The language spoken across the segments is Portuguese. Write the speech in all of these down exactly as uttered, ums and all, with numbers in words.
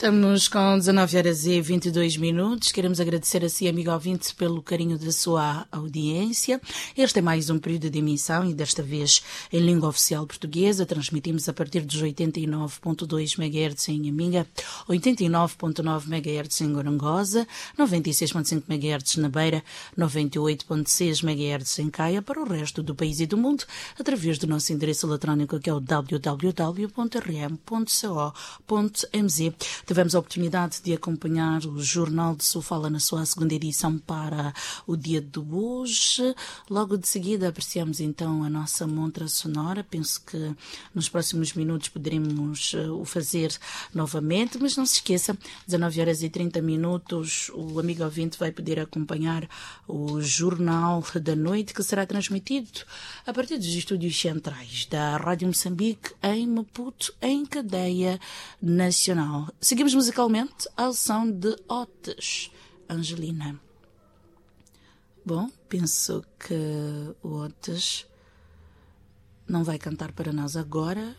Estamos com dezanove horas e vinte e dois minutos. Queremos agradecer a si, amigo ouvinte, pelo carinho da sua audiência. Este é mais um período de emissão e desta vez em língua oficial portuguesa. Transmitimos a partir dos oitenta e nove ponto dois megahertz em Inhaminga, oitenta e nove ponto nove megahertz em Gorongosa, noventa e seis ponto cinco megahertz na Beira, noventa e oito ponto seis megahertz em Caia, para o resto do país e do mundo, através do nosso endereço eletrónico, que é o w w w ponto r m ponto co ponto m z. Tivemos a oportunidade de acompanhar o Jornal de Sofala na sua segunda edição para o dia de hoje. Logo de seguida apreciamos então a nossa montra sonora. Penso que nos próximos minutos poderemos uh, o fazer novamente, mas não se esqueça, dezanove horas e trinta minutos, o amigo ouvinte vai poder acompanhar o Jornal da Noite, que será transmitido a partir dos estúdios centrais da Rádio Moçambique em Maputo, em cadeia nacional. Seguimos musicalmente ao som de Otis, Angelina. Bom, penso que o Otis não vai cantar para nós agora.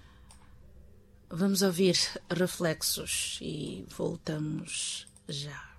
Vamos ouvir Reflexos e voltamos já.